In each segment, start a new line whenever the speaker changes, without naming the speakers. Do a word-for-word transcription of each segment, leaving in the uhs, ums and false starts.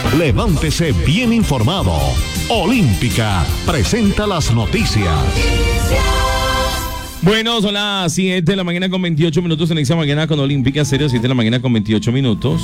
Levántese bien informado. Olímpica presenta las noticias.
Bueno, son las siete de la mañana con veintiocho minutos en esta mañana con Olímpica Estéreo, siete de la mañana con veintiocho minutos.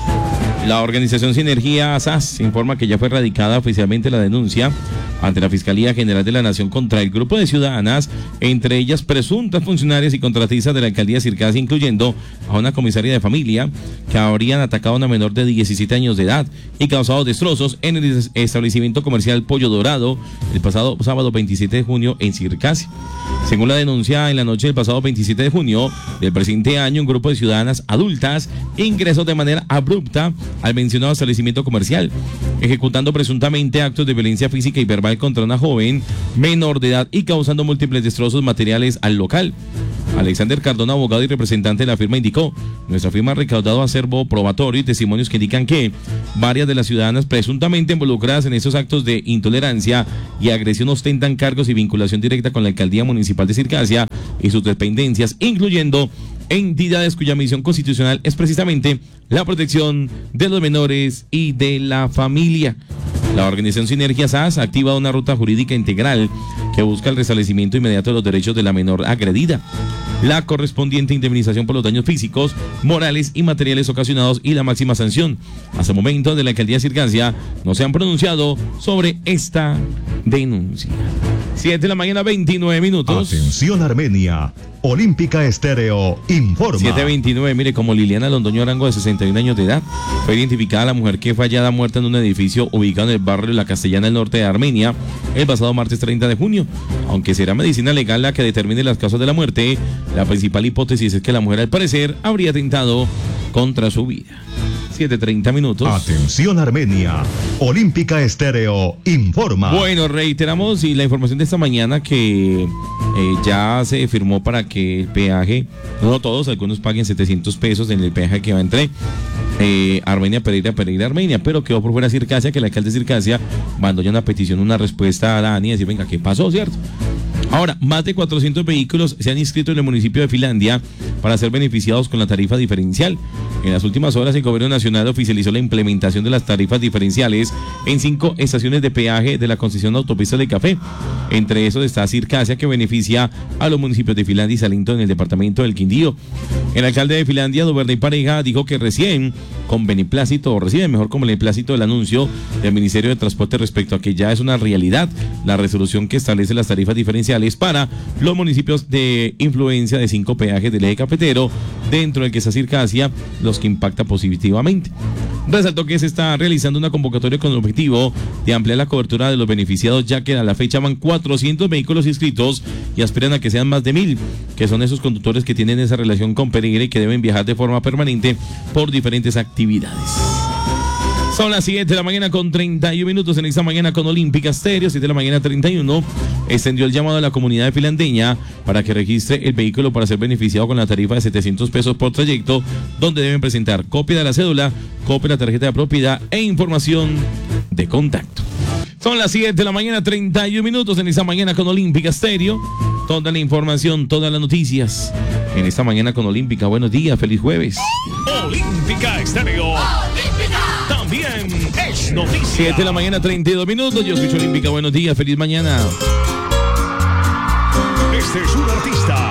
La organización Sinergia S A S informa que ya fue radicada oficialmente la denuncia ante la Fiscalía General de la Nación contra el grupo de ciudadanas, entre ellas presuntas funcionarias y contratistas de la alcaldía Circasia, incluyendo a una comisaria de familia que habrían atacado a una menor de diecisiete años de edad y causado destrozos en el establecimiento comercial Pollo Dorado el pasado sábado veintisiete de junio en Circasia. Según la denuncia, en la noche del pasado veintisiete de junio del presente año, un grupo de ciudadanas adultas ingresó de manera abrupta al mencionado establecimiento comercial, ejecutando presuntamente actos de violencia física y verbal contra una joven menor de edad y causando múltiples destrozos materiales al local. Alexander Cardona, abogado y representante de la firma, indicó: nuestra firma ha recaudado acervo probatorio y testimonios que indican que varias de las ciudadanas presuntamente involucradas en estos actos de intolerancia y agresión ostentan cargos y vinculación directa con la alcaldía municipal de Circasia y sus dependencias, incluyendo entidades cuya misión constitucional es precisamente la protección de los menores y de la familia. La organización Sinergia S A S ha activado una ruta jurídica integral que busca el restablecimiento inmediato de los derechos de la menor agredida, la correspondiente indemnización por los daños físicos, morales y materiales ocasionados y la máxima sanción. Hasta el momento, de la alcaldía de Circasia no se han pronunciado sobre esta denuncia. siete de la mañana, veintinueve minutos.
Atención Armenia. Olímpica Estéreo informa.
siete veintinueve, mire, como Liliana Londoño Arango, de sesenta y un años de edad, fue identificada la mujer que fue hallada muerta en un edificio ubicado en el barrio de La Castellana, del norte de Armenia, el pasado martes treinta de junio. Aunque será medicina legal la que determine las causas de la muerte, la principal hipótesis es que la mujer, al parecer, habría atentado contra su vida. siete treinta minutos.
Atención Armenia. Olímpica Estéreo informa.
Bueno, reiteramos y la información de esta mañana que eh, ya se firmó para que el peaje, no todos, algunos paguen setecientos pesos en el peaje que va entre eh, Armenia, Pereira, Pereira, Armenia, pero quedó por fuera Circasia, que el alcalde de Circasia mandó ya una petición, una respuesta a la ANI, decir, venga, ¿qué pasó, cierto? Ahora, más de cuatrocientos vehículos se han inscrito en el municipio de Finlandia para ser beneficiados con la tarifa diferencial. En las últimas horas, el gobierno nacional oficializó la implementación de las tarifas diferenciales en cinco estaciones de peaje de la concesión de autopistas de Café. Entre esos está Circasia, que beneficia a los municipios de Finlandia y Salinto en el departamento del Quindío. El alcalde de Finlandia, Duvernay Pareja, dijo que recién con beneplácito, o recibe mejor con beneplácito, el anuncio del Ministerio de Transporte respecto a que ya es una realidad la resolución que establece las tarifas diferenciales para los municipios de influencia de cinco peajes del eje cafetero, dentro del que está Circasia, los que impacta positivamente. Resaltó que se está realizando una convocatoria con el objetivo de ampliar la cobertura de los beneficiados, ya que a la fecha van cuatrocientos vehículos inscritos y aspiran a que sean más de mil, que son esos conductores que tienen esa relación con Pereira y que deben viajar de forma permanente por diferentes actividades. Son las siete de la mañana con treinta y un minutos en esta mañana con Olímpica Estéreo, siete de la mañana treinta y uno. Extendió el llamado a la comunidad de finlandeña para que registre el vehículo para ser beneficiado con la tarifa de setecientos pesos por trayecto, donde deben presentar copia de la cédula, copia de la tarjeta de propiedad e información de contacto. Son las siete de la mañana treinta y un minutos en esta mañana con Olímpica Estéreo. Toda la información, todas las noticias en esta mañana con Olímpica. Buenos días, feliz jueves.
Olímpica Estéreo. Olímpica. También es noticia.
siete de la mañana treinta y dos minutos. Yo escucho Olímpica. Buenos días, feliz mañana.
Este es un artista.